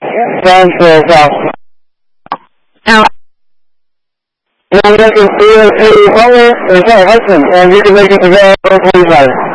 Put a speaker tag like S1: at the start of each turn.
S1: transfer south.
S2: Now,
S1: And I'm looking for a caller, or sorry, husband, and you can make it available, please,